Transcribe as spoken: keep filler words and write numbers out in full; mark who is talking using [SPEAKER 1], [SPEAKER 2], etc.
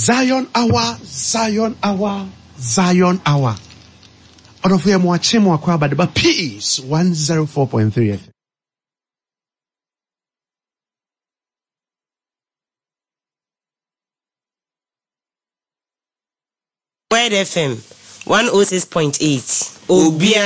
[SPEAKER 1] Zion Hour, Zion Hour, Zion Hour. Out of here, more chemo akwa but peace one oh four point three F M.
[SPEAKER 2] Wide F M one oh six point eight. Obia